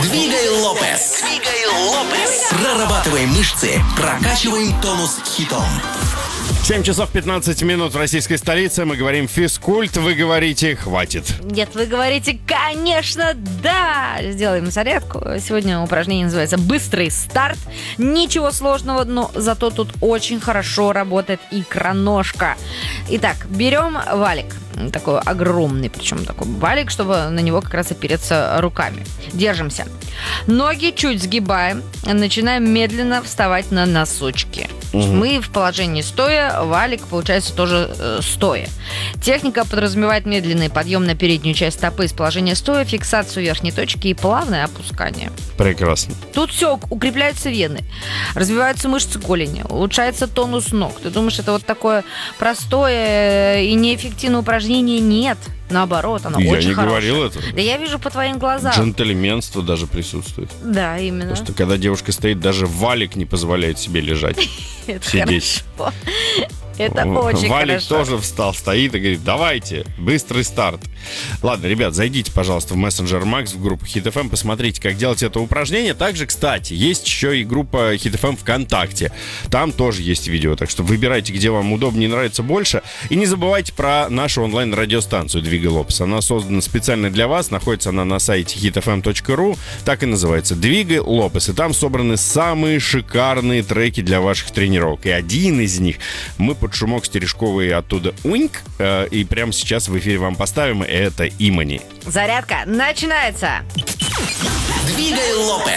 Двигай Лопес. Прорабатываем мышцы, прокачиваем тонус хитом. 7 часов 15 минут в российской столице. Мы говорим физкульт, вы говорите «хватит». Нет, вы говорите, конечно, да! Сделаем зарядку. Сегодня упражнение называется «Быстрый старт». Ничего сложного, но зато тут очень хорошо работает икроножка. Итак, берем валик. Такой огромный, причем такой валик, чтобы на него как раз опереться руками. Держимся. Ноги чуть сгибаем, начинаем медленно вставать на носочки. Мы в положении стоя, валик получается тоже стоя. Техника подразумевает медленный подъем на переднюю часть стопы из положения стоя, фиксацию верхней точки и плавное опускание. Прекрасно. Тут все, укрепляются вены, развиваются мышцы голени, улучшается тонус ног. Ты думаешь, это вот такое простое и неэффективное упражнение? Нет. Наоборот, оно Я очень не хорошее. говорил это. Да я вижу по твоим глазам. Джентльменство даже присутствует. Да, именно. Потому что когда девушка стоит, даже валик не позволяет себе лежать. Это сидеть. хорошо. Это очень Валик хорошо. тоже встал, стоит и говорит: давайте, быстрый старт. Ладно, ребят, зайдите, пожалуйста, в мессенджер Макс, в группу Hit FM, посмотрите, как делать это упражнение. Также, кстати, есть еще и группа Hit FM ВКонтакте. Там тоже есть видео, так что выбирайте, где вам удобнее и нравится больше. И не забывайте про нашу онлайн-радиостанцию «Двигай Лопес». Она создана специально для вас, находится она на сайте hitfm.ru, так и называется «Двигай Лопес». И там собраны самые шикарные треки для ваших тренировок. И один из них мы под шумок стережковый оттуда уинк, и прямо сейчас в эфире вам поставим. Это «Имани». Зарядка начинается. Двигай Лопес.